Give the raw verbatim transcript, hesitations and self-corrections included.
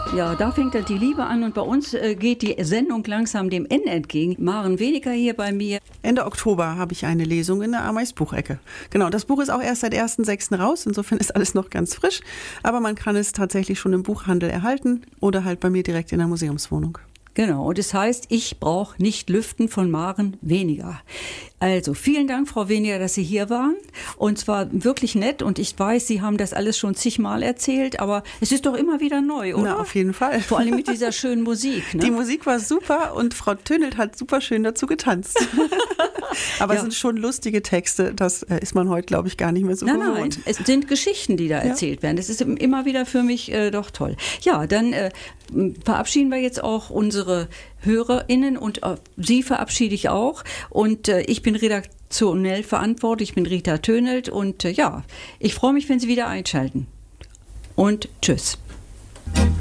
Ja, da fängt halt die Liebe an und bei uns äh, geht die Sendung langsam dem Ende entgegen. Maren Weniger hier bei mir. Ende Oktober habe ich eine Lesung in der Ameis Buchecke. Genau, das Buch ist auch erst seit ersten sechsten raus, insofern ist alles noch ganz frisch. Aber man kann es tatsächlich schon im Buchhandel erhalten oder halt bei mir direkt in der Museumswohnung. Genau, und das heißt, ich brauche nicht lüften von Maren Weniger. Also vielen Dank, Frau Weniger, dass Sie hier waren. Und zwar wirklich nett. Und ich weiß, Sie haben das alles schon zigmal erzählt, aber es ist doch immer wieder neu, oder? Na, auf jeden Fall. Vor allem mit dieser schönen Musik. Ne? Die Musik war super und Frau Tönelt hat super schön dazu getanzt. Aber ja. Es sind schon lustige Texte, das ist man heute, glaube ich, gar nicht mehr so nein, gewohnt. Nein, es sind Geschichten, die da ja. erzählt werden. Das ist immer wieder für mich äh, doch toll. Ja, dann äh, verabschieden wir jetzt auch unsere HörerInnen und äh, Sie verabschiede ich auch. Und äh, ich bin redaktionell verantwortlich, ich bin Rita Tönelt und äh, ja, ich freue mich, wenn Sie wieder einschalten. Und tschüss.